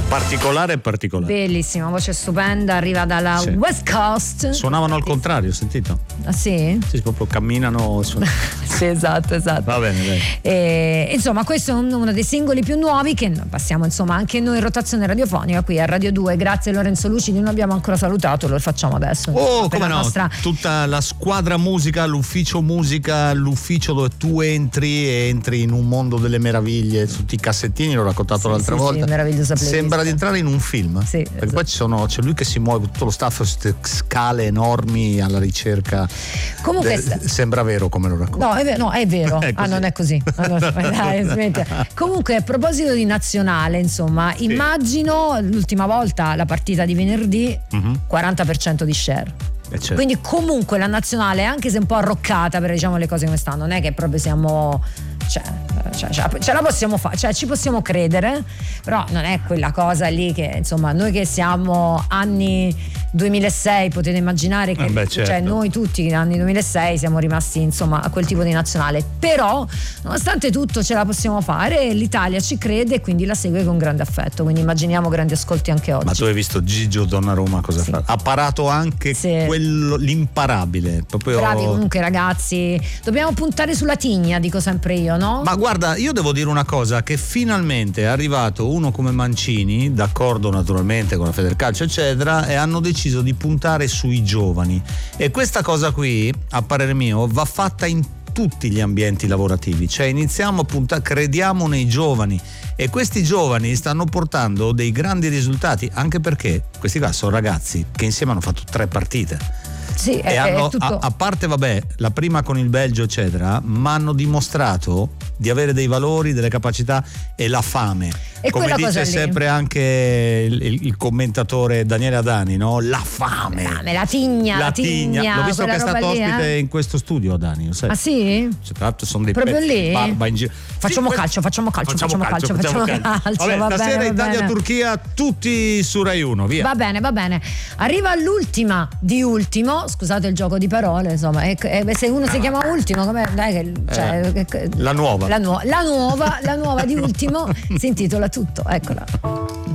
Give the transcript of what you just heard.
Particolare. Bellissima, voce stupenda, arriva dalla West Coast. Suonavano al contrario, ho sentito. Ah sì? Sì, proprio camminano. Sì, esatto. Va bene. Insomma, questo è uno dei singoli più nuovi che passiamo insomma anche noi in rotazione radiofonica qui a Radio 2. Grazie Lorenzo Lucidi, non abbiamo ancora salutato, lo facciamo adesso. Come no? Tutta la squadra musica, l'ufficio musica, l'ufficio dove tu entri in un mondo delle meraviglie, tutti i cassettini, l'ho raccontato l'altra volta. Sì, meravigliosa playlist. Sembra di entrare in un film. Sì, perché poi c'è lui che si muove, tutto lo staff, queste scale enormi alla ricerca. Comunque sembra vero come lo racconto. No, è vero. Non è così. Dai, smetti. Comunque, a proposito di nazionale, insomma, immagino l'ultima volta la partita di venerdì, 40% di share. Certo. Quindi comunque la nazionale, anche se un po' arroccata, per diciamo le cose come stanno, non è che proprio siamo ce la possiamo fare, ci possiamo credere, però non è quella cosa lì che insomma noi che siamo anni 2006 potete immaginare che certo. Noi tutti anni 2006 siamo rimasti insomma a quel tipo di nazionale, però nonostante tutto ce la possiamo fare, l'Italia ci crede e quindi la segue con grande affetto, quindi immaginiamo grandi ascolti anche oggi. Ma tu hai visto Gigio Donnarumma cosa fa? Ha parato anche l'imparabile, proprio. Bravi comunque ragazzi, dobbiamo puntare sulla tigna, dico sempre io, no? Ma guarda, io devo dire una cosa, che finalmente è arrivato uno come Mancini, d'accordo naturalmente con la Federcalcio eccetera, e hanno deciso di puntare sui giovani, e questa cosa qui a parere mio va fatta in tutti gli ambienti lavorativi, cioè iniziamo a puntare, crediamo nei giovani, e questi giovani stanno portando dei grandi risultati, anche perché questi qua sono ragazzi che insieme hanno fatto 3 partite. Sì, e hanno, a parte la prima con il Belgio eccetera, ma hanno dimostrato di avere dei valori, delle capacità e la fame, e come dice sempre anche il commentatore Daniele Adani, no? La fame, la tigna. L'ho visto che è stato ospite in questo studio, Adani, lo sai? Ah sì? Tra l'altro sono dei proprio pezzi lì? barba in giro. Facciamo calcio. Vabbè, stasera Italia-Turchia tutti su Rai 1, via. Va bene. Arriva l'ultima di ultimo, scusate il gioco di parole, insomma, se uno si chiama ultimo, com'è? Dai, la nuova di ultimo si intitola Tutto, eccola.